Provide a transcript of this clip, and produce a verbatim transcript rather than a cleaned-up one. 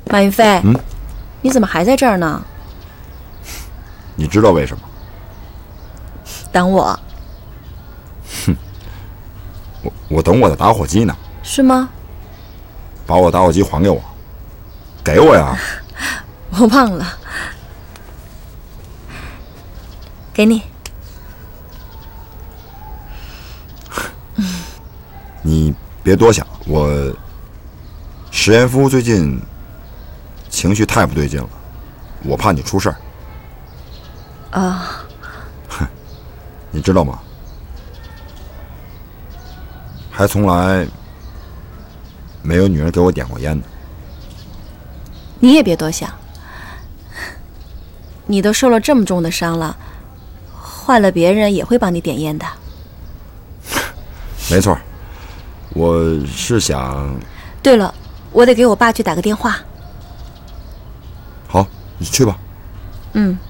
马云飞， 嗯， 你怎么还在这儿呢？ 你知道为什么？ 等我。 我我等我的打火机呢。 是吗？ 把我打火机还给我，给我呀！ 我忘了，给你。 你别多想，我石岩夫最近情绪太不对劲了，我怕你出事儿。 啊， 哼，你知道吗？还从来没有女人给我点过烟呢。 你也别多想，你都受了这么重的伤了，换了别人也会帮你点烟的。 没错，我是想…… 对了，我得给我爸去打个电话。 好，你去吧。 嗯。